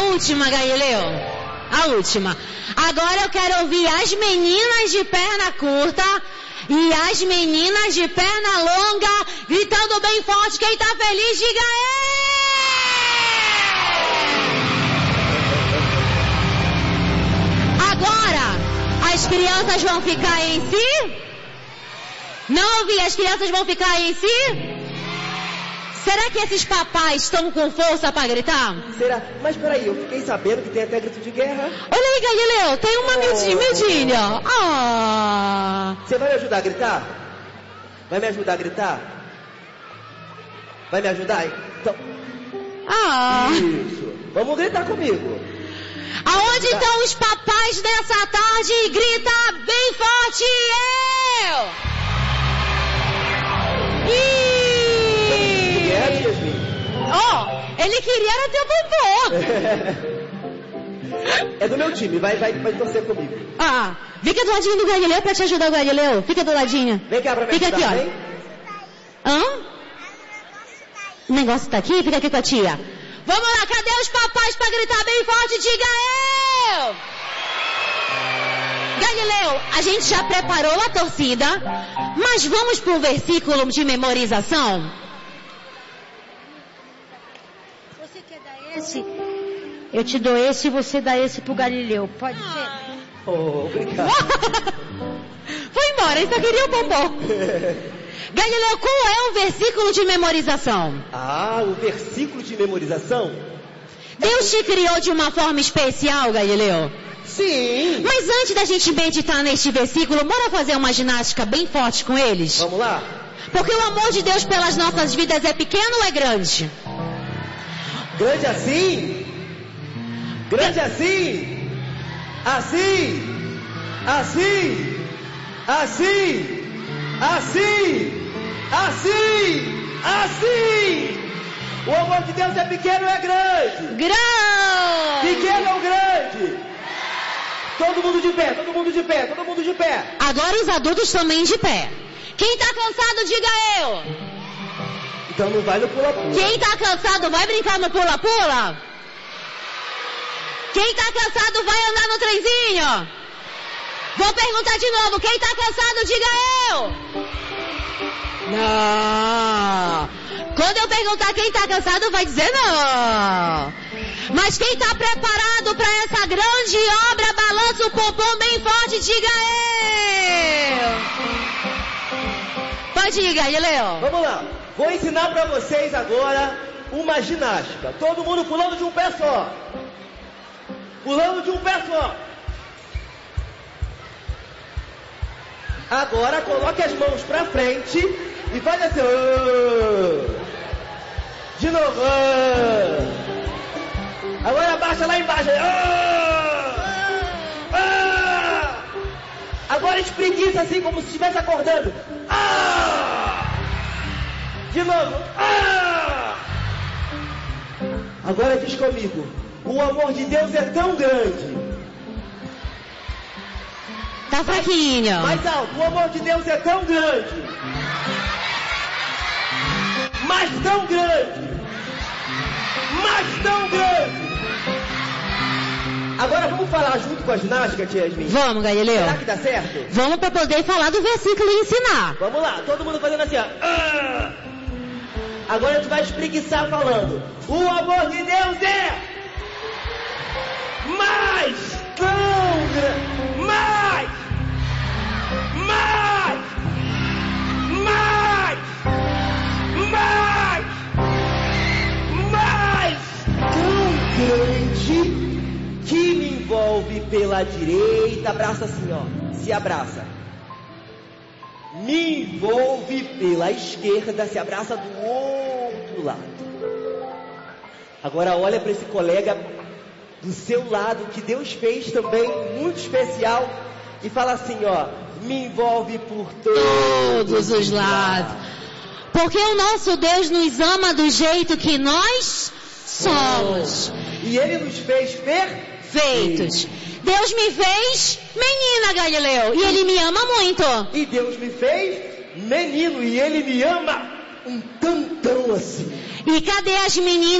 última, Galileu. A última. Agora eu quero ouvir as meninas de perna curta e as meninas de perna longa gritando bem forte. Quem tá feliz, diga Agora, as crianças vão ficar em si? Não ouvi, as crianças vão ficar em si? Será que esses papais estão com força para gritar? Será? Mas peraí, eu fiquei sabendo que tem até grito de guerra. Olha aí, Galileu, tem uma miudinha. Você vai me ajudar a gritar? Vai me ajudar a gritar? Vai me ajudar? Então... Isso. Vamos gritar comigo. Aonde estão os papais nessa tarde? Grita bem forte, eu! Ele queria era teu bombom. É do meu time, vai torcer comigo. Fica do ladinho do Galileu pra te ajudar o Galileu. Fica do ladinho. Vem cá pra me Fica ajudar, aqui, ó. O negócio tá aqui? Fica aqui com a tia. Vamos lá, cadê os papais pra gritar bem forte? Diga eu! Galileu, a gente já preparou a torcida, mas vamos pro versículo de memorização? Você quer dar esse? Eu te dou esse e você dá esse pro Galileu. Pode ser? Obrigado. Foi embora, ele só queria o bombom. Galileu, qual é o versículo de memorização? O versículo de memorização? Deus te criou de uma forma especial, Galileu? Sim. Mas antes da gente meditar neste versículo, bora fazer uma ginástica bem forte com eles? Vamos lá? Porque o amor de Deus pelas nossas vidas é pequeno ou é grande? Grande assim? Grande assim? Assim? Assim? Assim? Assim? Assim? Assim? O amor de Deus é pequeno ou é grande? Grande! Pequeno ou grande? Todo mundo de pé, todo mundo de pé, todo mundo de pé. Agora os adultos também de pé. Quem tá cansado, diga eu. Então não vai no pula-pula. Quem tá cansado, vai brincar no pula-pula? Quem tá cansado, vai andar no trenzinho? Vou perguntar de novo. Quem tá cansado, diga eu. Não. Quando eu perguntar quem tá cansado, vai dizer não. Mas quem tá preparado para essa grande obra, balança o pompom bem forte, diga eu. Pode ir, Galileu. Vamos lá. Vou ensinar para vocês agora uma ginástica. Todo mundo pulando de um pé só. Pulando de um pé só. Agora coloque as mãos para frente e faz assim. De novo. Agora abaixa lá embaixo. Agora espreguiça assim como se estivesse acordando. De novo. Agora diz comigo. O amor de Deus é tão grande. Tá fraquinho. Mais alto. O amor de Deus é tão grande. Mas tão grande. Mas tão grande. Agora vamos falar junto com a ginástica, tia Yasmin? Vamos, Galileu. Será que dá certo? Vamos para poder falar do versículo e ensinar. Vamos lá, todo mundo fazendo assim, ó. Agora a gente vai espreguiçar falando. O amor de Deus é mais tão grande. Mais tão grande que me envolve pela direita. Abraça assim, ó. Se abraça. Me envolve pela esquerda. Se abraça do outro lado. Agora olha para esse colega do seu lado, que Deus fez também, muito especial, e fala assim, ó. Me envolve por todos os lados. Porque o nosso Deus nos ama do jeito que nós somos. E Ele nos fez perfeitos. Deus me fez menina, Galileu, e Ele me ama muito. E Deus me fez menino, e Ele me ama um tantão assim. E cadê as meninas?